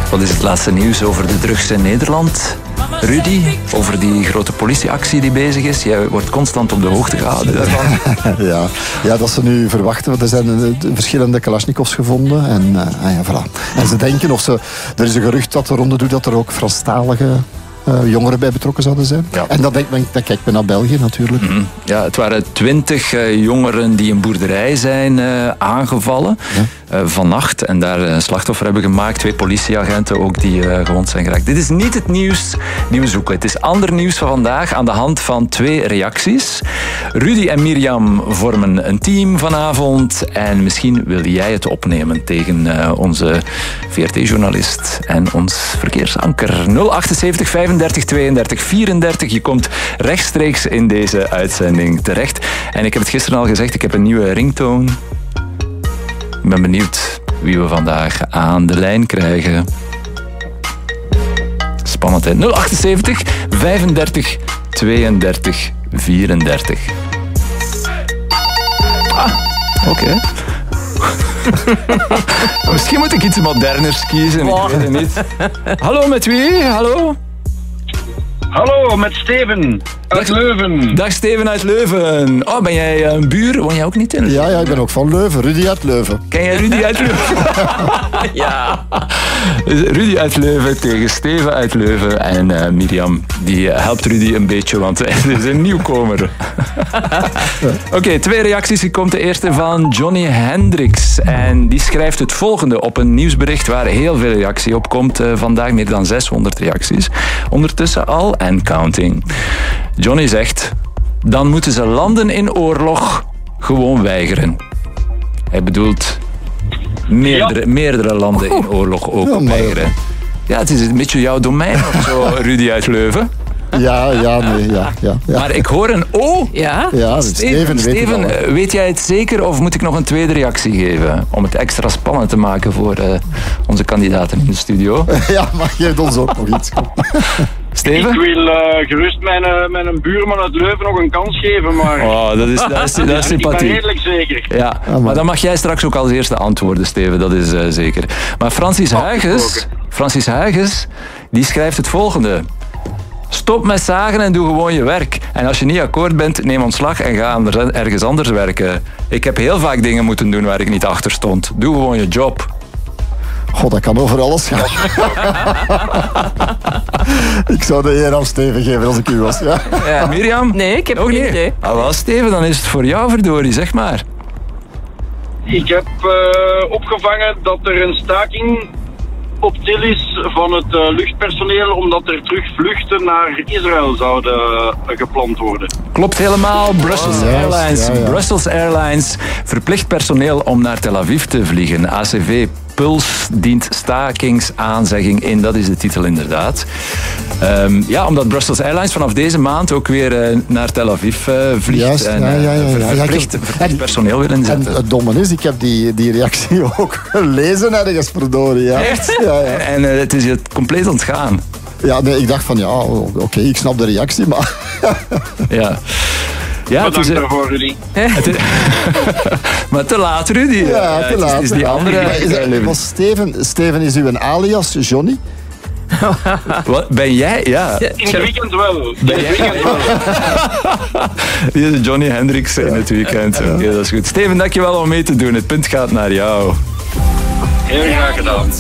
Wat is het laatste nieuws over de drugs in Nederland? Rudy, over die grote politieactie die bezig is. Jij wordt constant op de hoogte gehouden daarvan. Ja, dat ze nu verwachten. Want er zijn verschillende Kalashnikovs gevonden. En, voilà. En ze denken, er is een gerucht dat de ronde doet dat er ook Franstalige jongeren bij betrokken zouden zijn. Ja. En dan kijkt men naar België natuurlijk. Ja, het waren 20 jongeren die een boerderij zijn aangevallen. Vannacht. En daar een slachtoffer hebben gemaakt. 2 politieagenten ook die gewond zijn geraakt. Dit is niet het nieuws die we zoeken. Het is ander nieuws van vandaag aan de hand van 2 reacties. Rudy en Mirjam vormen een team vanavond. En misschien wil jij het opnemen tegen onze VRT-journalist en ons verkeersanker. 078 35 32 34. Je komt rechtstreeks in deze uitzending terecht. En ik heb het gisteren al gezegd, ik heb een nieuwe ringtone. Ik ben benieuwd wie we vandaag aan de lijn krijgen. Spannend, hè? 078 35 32 34. Oké. Misschien moet ik iets moderners kiezen, ik weet het niet. Hallo, met wie? Hallo? Hallo, met Steven uit Leuven. Dag Steven uit Leuven. Oh, ben jij een buur? Woon jij ook niet in Leuven? Ja, ik ben ook van Leuven. Rudy uit Leuven. Ken jij Rudy uit Leuven? Ja. Rudy uit Leuven tegen Steven uit Leuven. En Mirjam, die helpt Rudy een beetje, want hij is een nieuwkomer. Oké, 2 reacties. Er komt de eerste van Johnny Hendricks. En die schrijft het volgende op een nieuwsbericht waar heel veel reactie op komt. Vandaag meer dan 600 reacties. Ondertussen al en counting. Johnny zegt, dan moeten ze landen in oorlog gewoon weigeren. Hij bedoelt meerdere landen in oorlog ook weigeren. Ja, het is een beetje jouw domein of zo, Rudy uit Leuven. Ja. Maar ik hoor een O. Ja, Steven, weet jij het zeker of moet ik nog een tweede reactie geven? Om het extra spannend te maken voor onze kandidaten in de studio. Ja, maar geef ons ook nog iets. Steven? Ik wil gerust mijn buurman uit Leuven nog een kans geven, maar... Oh, dat is sympathiek. Ik ben redelijk zeker. Ja, maar dan mag jij straks ook als eerste antwoorden, Steven, dat is zeker. Maar Francis Huygens, die schrijft het volgende. Stop met zagen en doe gewoon je werk. En als je niet akkoord bent, neem ontslag en ga ergens anders werken. Ik heb heel vaak dingen moeten doen waar ik niet achter stond. Doe gewoon je job. God, dat kan over alles gaan. Ik zou de eer aan Steven geven als ik u was. Ja. Mirjam? Nee, ik heb ook geen idee. Wel, Steven, dan is het voor jou, verdorie, zeg maar. Ik heb opgevangen dat er een staking op til is van het luchtpersoneel, omdat er terug vluchten naar Israël zouden gepland worden. Klopt helemaal. Brussels Airlines verplicht personeel om naar Tel Aviv te vliegen. ACV Puls dient stakingsaanzegging in. Dat is de titel inderdaad. Omdat Brussels Airlines vanaf deze maand ook weer naar Tel Aviv vliegt. Juist, en verplicht personeel weer inzetten. En het domme is, ik heb die reactie ook gelezen ergens, verdorie. Ja. Echt? Ja. En het is je compleet ontgaan. Ja, nee, ik dacht van oké, ik snap de reactie, maar... Ja. Ja, bedankt daarvoor, Rudy. Maar te laat, Rudy. Ja, te laat. Het is die andere... Steven is uw alias Johnny? Wat, ben jij? Ja. In het weekend wel. Hier is Johnny Hendricks in het weekend. Ja. Oké, dat is goed. Steven, dankjewel om mee te doen. Het punt gaat naar jou. Heel graag gedaan.